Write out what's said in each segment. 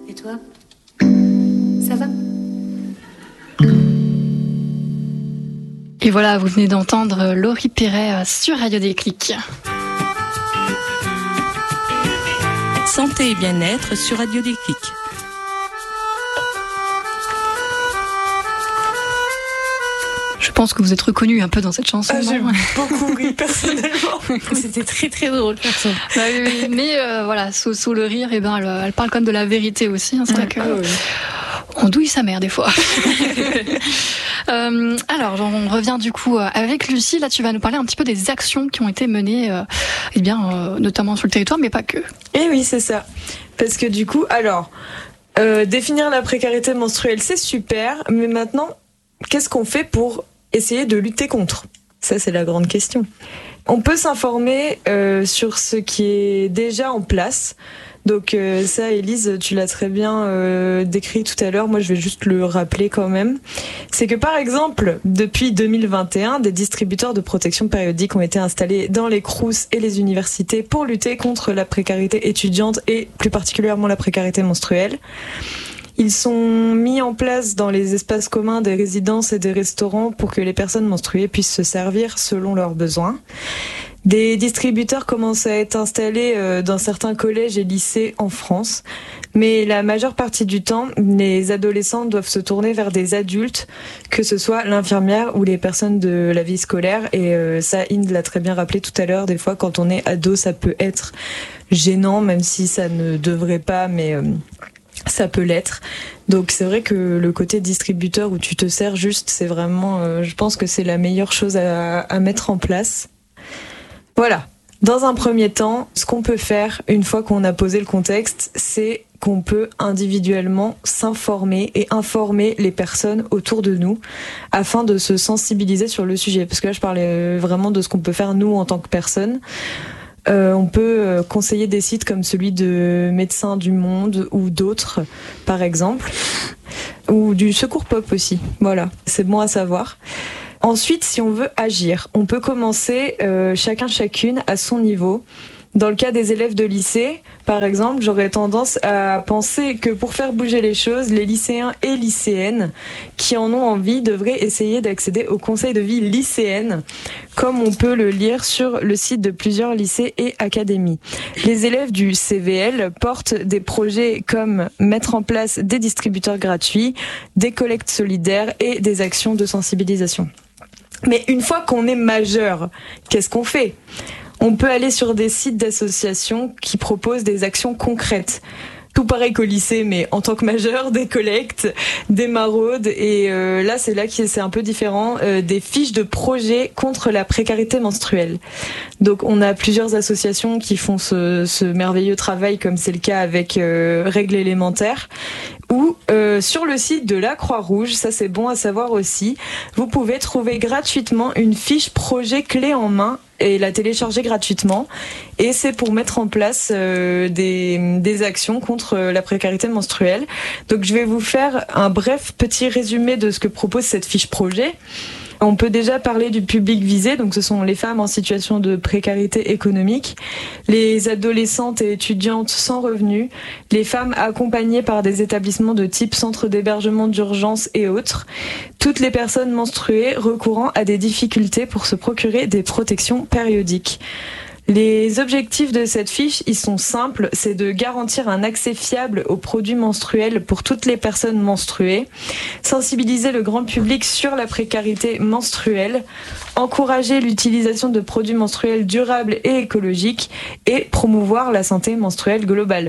Et toi ? Ça va ? Et voilà, vous venez d'entendre Laurie Perret sur Radio Déclic. Santé et bien-être sur Radio Déclic. Je pense que vous êtes reconnus un peu dans cette chanson. J'ai beaucoup ri personnellement. C'était très très drôle, perso. Bah oui, mais voilà, sous le rire, elle parle quand même de la vérité aussi. C'est vrai que on douille sa mère des fois. Alors, on revient du coup avec Lucie. Là, tu vas nous parler un petit peu des actions qui ont été menées, notamment sur le territoire, mais pas que. Et oui, c'est ça. Parce que du coup, définir la précarité menstruelle, c'est super, mais maintenant, qu'est-ce qu'on fait pour essayer de lutter contre ? Ça, c'est la grande question. On peut s'informer sur ce qui est déjà en place. Donc ça, Élise, tu l'as très bien décrit tout à l'heure. Moi, je vais juste le rappeler quand même. C'est que par exemple, depuis 2021, des distributeurs de protection périodique ont été installés dans les Crous et les universités pour lutter contre la précarité étudiante et plus particulièrement la précarité menstruelle. Ils sont mis en place dans les espaces communs des résidences et des restaurants pour que les personnes menstruées puissent se servir selon leurs besoins. Des distributeurs commencent à être installés dans certains collèges et lycées en France, mais la majeure partie du temps, les adolescents doivent se tourner vers des adultes, que ce soit l'infirmière ou les personnes de la vie scolaire. Et ça, Inde l'a très bien rappelé tout à l'heure, des fois quand on est ado, ça peut être gênant, même si ça ne devrait pas, mais ça peut l'être. Donc c'est vrai que le côté distributeur où tu te sers juste, c'est vraiment, je pense que c'est la meilleure chose à mettre en place. Voilà. Dans un premier temps, ce qu'on peut faire, une fois qu'on a posé le contexte, c'est qu'on peut individuellement s'informer et informer les personnes autour de nous afin de se sensibiliser sur le sujet. Parce que là, je parlais vraiment de ce qu'on peut faire nous en tant que personne. On peut conseiller des sites comme celui de Médecins du Monde ou d'autres, par exemple, ou du Secours Pop aussi. Voilà, c'est bon à savoir. Ensuite, si on veut agir, on peut commencer chacune à son niveau. Dans le cas des élèves de lycée, par exemple, j'aurais tendance à penser que pour faire bouger les choses, les lycéens et lycéennes qui en ont envie devraient essayer d'accéder au conseil de vie lycéenne, comme on peut le lire sur le site de plusieurs lycées et académies. Les élèves du CVL portent des projets comme mettre en place des distributeurs gratuits, des collectes solidaires et des actions de sensibilisation. Mais une fois qu'on est majeur, qu'est-ce qu'on fait ? On peut aller sur des sites d'associations qui proposent des actions concrètes. Tout pareil qu'au lycée, mais en tant que majeur, des collectes, des maraudes, et là c'est un peu différent, des fiches de projet contre la précarité menstruelle. Donc on a plusieurs associations qui font ce merveilleux travail, comme c'est le cas avec Règles élémentaires, ou sur le site de la Croix-Rouge, ça c'est bon à savoir aussi, vous pouvez trouver gratuitement une fiche projet clé en main et la télécharger gratuitement. Et c'est pour mettre en place des actions contre la précarité menstruelle. Donc je vais vous faire un bref petit résumé de ce que propose cette fiche projet. On peut déjà parler du public visé, donc ce sont les femmes en situation de précarité économique, les adolescentes et étudiantes sans revenus, les femmes accompagnées par des établissements de type centre d'hébergement d'urgence et autres, toutes les personnes menstruées recourant à des difficultés pour se procurer des protections périodiques. Les objectifs de cette fiche, ils sont simples, c'est de garantir un accès fiable aux produits menstruels pour toutes les personnes menstruées, sensibiliser le grand public sur la précarité menstruelle, encourager l'utilisation de produits menstruels durables et écologiques et promouvoir la santé menstruelle globale.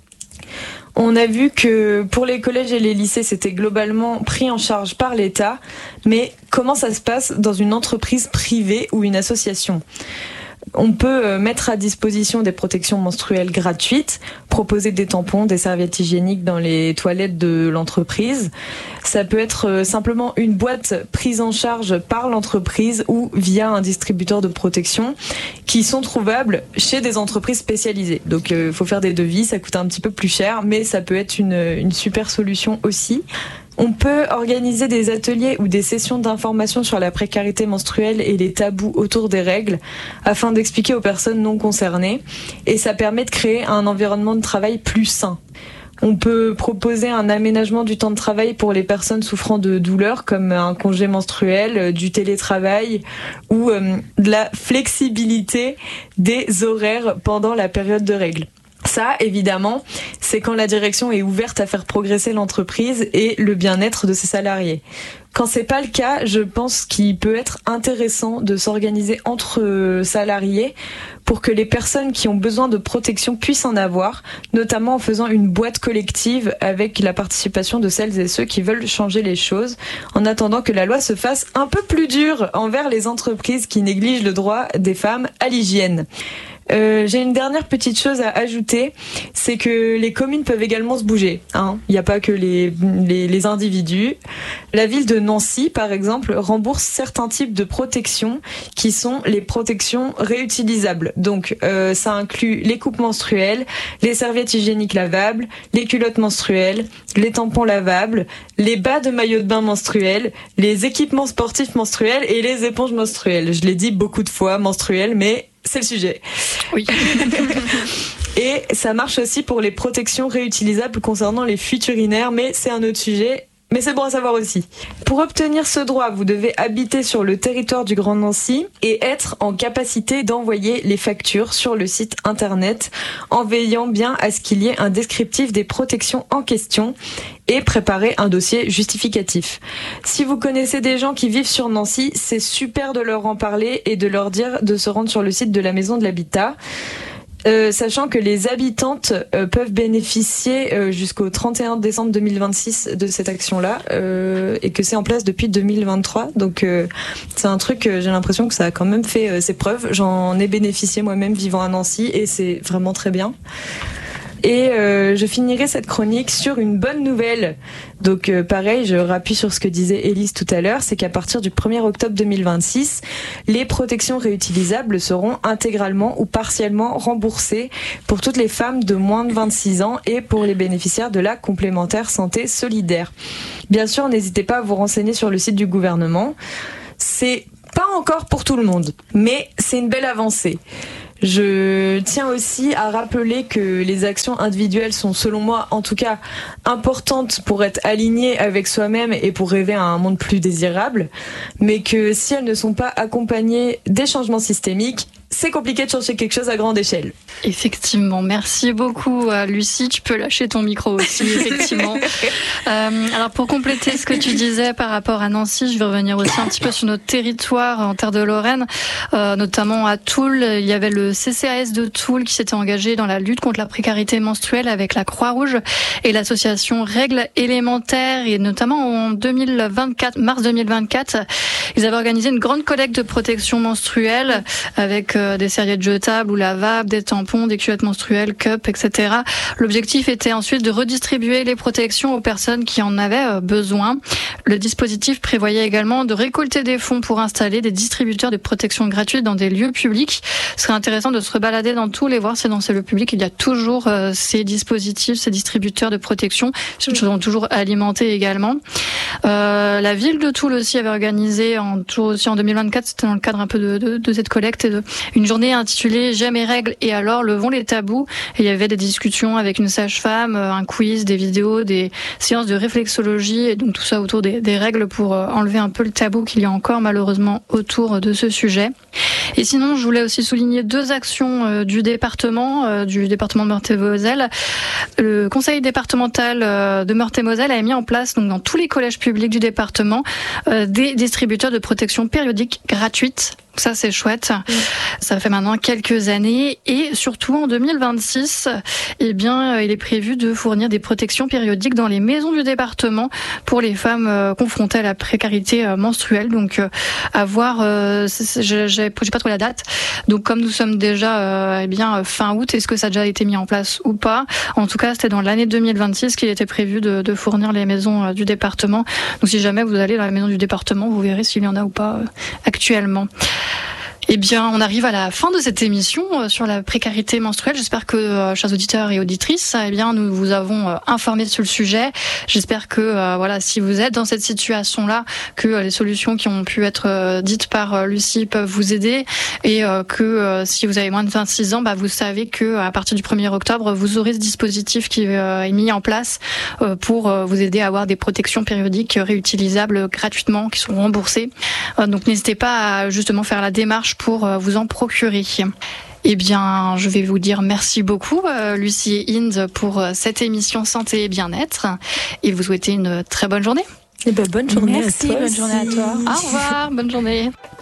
On a vu que pour les collèges et les lycées, c'était globalement pris en charge par l'État, mais comment ça se passe dans une entreprise privée ou une association ? On peut mettre à disposition des protections menstruelles gratuites, proposer des tampons, des serviettes hygiéniques dans les toilettes de l'entreprise. Ça peut être simplement une boîte prise en charge par l'entreprise ou via un distributeur de protection qui sont trouvables chez des entreprises spécialisées. Donc il faut faire des devis, ça coûte un petit peu plus cher, mais ça peut être une super solution aussi. On peut organiser des ateliers ou des sessions d'information sur la précarité menstruelle et les tabous autour des règles afin d'expliquer aux personnes non concernées, et ça permet de créer un environnement de travail plus sain. On peut proposer un aménagement du temps de travail pour les personnes souffrant de douleurs, comme un congé menstruel, du télétravail ou de la flexibilité des horaires pendant la période de règles. Ça, évidemment, c'est quand la direction est ouverte à faire progresser l'entreprise et le bien-être de ses salariés. Quand c'est pas le cas, je pense qu'il peut être intéressant de s'organiser entre salariés pour que les personnes qui ont besoin de protection puissent en avoir, notamment en faisant une boîte collective avec la participation de celles et ceux qui veulent changer les choses, en attendant que la loi se fasse un peu plus dure envers les entreprises qui négligent le droit des femmes à l'hygiène. J'ai une dernière petite chose à ajouter, c'est que les communes peuvent également se bouger. Il n'y a pas que les individus. La ville de Nancy, par exemple, rembourse certains types de protections qui sont les protections réutilisables. Donc, ça inclut les coupes menstruelles, les serviettes hygiéniques lavables, les culottes menstruelles, les tampons lavables, les bas de maillot de bain menstruels, les équipements sportifs menstruels et les éponges menstruelles. Je l'ai dit beaucoup de fois, menstruelles, mais c'est le sujet. Oui. Et ça marche aussi pour les protections réutilisables concernant les fuites urinaires, mais c'est un autre sujet. Mais c'est bon à savoir aussi. Pour obtenir ce droit, vous devez habiter sur le territoire du Grand Nancy et être en capacité d'envoyer les factures sur le site internet en veillant bien à ce qu'il y ait un descriptif des protections en question et préparer un dossier justificatif. Si vous connaissez des gens qui vivent sur Nancy, c'est super de leur en parler et de leur dire de se rendre sur le site de la Maison de l'Habitat. Sachant que les habitantes peuvent bénéficier jusqu'au 31 décembre 2026 de cette action-là et que c'est en place depuis 2023. Donc c'est un truc, j'ai l'impression que ça a quand même fait ses preuves. J'en ai bénéficié moi-même vivant à Nancy et c'est vraiment très bien. Et je finirai cette chronique sur une bonne nouvelle. Donc pareil, je rappuie sur ce que disait Élise tout à l'heure, c'est qu'à partir du 1er octobre 2026, les protections réutilisables seront intégralement ou partiellement remboursées pour toutes les femmes de moins de 26 ans et pour les bénéficiaires de la complémentaire santé solidaire. Bien sûr, n'hésitez pas à vous renseigner sur le site du gouvernement. C'est pas encore pour tout le monde, mais c'est une belle avancée. Je tiens aussi à rappeler que les actions individuelles sont, selon moi, en tout cas, importantes pour être alignées avec soi-même et pour rêver à un monde plus désirable, mais que si elles ne sont pas accompagnées des changements systémiques, c'est compliqué de changer quelque chose à grande échelle. Effectivement, merci beaucoup Lucie, tu peux lâcher ton micro aussi, effectivement. Alors pour compléter ce que tu disais par rapport à Nancy, je vais revenir aussi un petit peu sur notre territoire en terre de Lorraine, notamment à Toul. Il y avait le CCAS de Toul qui s'était engagé dans la lutte contre la précarité menstruelle avec la Croix-Rouge et l'association Règles élémentaires, et notamment en 2024, mars 2024, ils avaient organisé une grande collecte de protection menstruelle avec des serviettes jetables ou lavables, des tampons, des culottes menstruelles, cups, etc. L'objectif était ensuite de redistribuer les protections aux personnes qui en avaient besoin. Le dispositif prévoyait également de récolter des fonds pour installer des distributeurs de protection gratuite dans des lieux publics. Ce serait intéressant de se rebalader dans tous les voir si dans ces lieux publics il y a toujours ces dispositifs, ces distributeurs de protection, qui sont toujours alimentés également. La ville de Toul aussi avait organisé en 2024, c'était dans le cadre un peu de cette collecte, une journée intitulée J'aime mes règles et alors levons les tabous. Et il y avait des discussions avec une sage-femme, un quiz, des vidéos, des séances de réflexologie, et donc tout ça autour des règles pour enlever un peu le tabou qu'il y a encore malheureusement autour de ce sujet. Et sinon, je voulais aussi souligner deux actions du département de Meurthe-et-Moselle. Le conseil départemental de Meurthe-et-Moselle a mis en place, donc dans tous les collèges publics du département, des distributeurs de protection périodique gratuite. Ça, c'est chouette. Ça fait maintenant quelques années. Et surtout, en 2026, il est prévu de fournir des protections périodiques dans les maisons du département pour les femmes confrontées à la précarité menstruelle. Donc, à voir, j'ai pas trop la date. Donc, comme nous sommes déjà, fin août, est-ce que ça a déjà été mis en place ou pas? En tout cas, c'était dans l'année 2026 qu'il était prévu de fournir les maisons du département. Donc, si jamais vous allez dans la maison du département, vous verrez s'il y en a ou pas actuellement. Eh bien, on arrive à la fin de cette émission sur la précarité menstruelle. J'espère que, chers auditeurs et auditrices, eh bien, nous vous avons informés sur le sujet. J'espère que, voilà, si vous êtes dans cette situation-là, que les solutions qui ont pu être dites par Lucie peuvent vous aider, et que si vous avez moins de 26 ans, vous savez que à partir du 1er octobre, vous aurez ce dispositif qui est mis en place pour vous aider à avoir des protections périodiques réutilisables gratuitement, qui sont remboursées. Donc n'hésitez pas à justement faire la démarche pour vous en procurer. Eh bien, je vais vous dire merci beaucoup, Lucie et Inde, pour cette émission Santé et Bien-être, et vous souhaiter une très bonne journée. Et bonne journée Merci, à toi. bonne journée à toi. Au revoir, bonne journée.